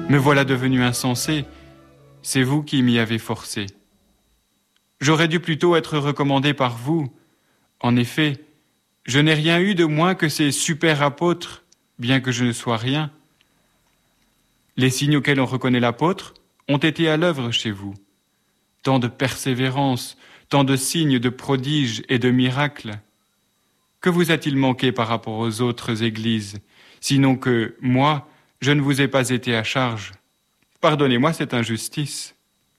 Me voilà devenu insensé, c'est vous qui m'y avez forcé. J'aurais dû plutôt être recommandé par vous. En effet, je n'ai rien eu de moins que ces super apôtres, bien que je ne sois rien. Les signes auxquels on reconnaît l'apôtre ont été à l'œuvre chez vous. Tant de persévérance, tant de signes, de prodiges et de miracles. Que vous a-t-il manqué par rapport aux autres églises, sinon que, moi, je ne vous ai pas été à charge? Pardonnez-moi cette injustice.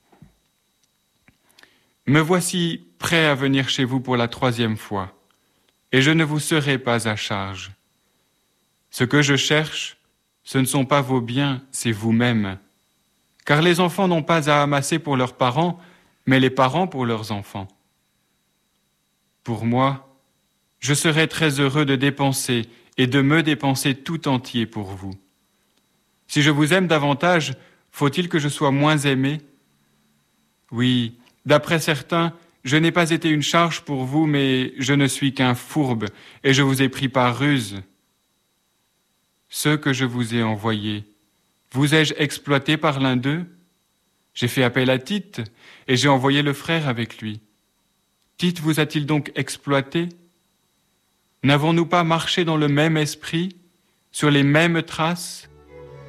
Me voici prêt à venir chez vous pour la 3e fois, et je ne vous serai pas à charge. Ce que je cherche, ce ne sont pas vos biens, c'est vous-même. Car les enfants n'ont pas à amasser pour leurs parents, mais les parents pour leurs enfants. Pour moi, je serais très heureux de dépenser et de me dépenser tout entier pour vous. Si je vous aime davantage, faut-il que je sois moins aimé? Oui, d'après certains, je n'ai pas été une charge pour vous, mais je ne suis qu'un fourbe, et je vous ai pris par ruse. Ceux que je vous ai envoyés, vous ai-je exploité par l'un d'eux? J'ai fait appel à Tite, et j'ai envoyé le frère avec lui. Tite vous a-t-il donc exploité? N'avons-nous pas marché dans le même esprit, sur les mêmes traces?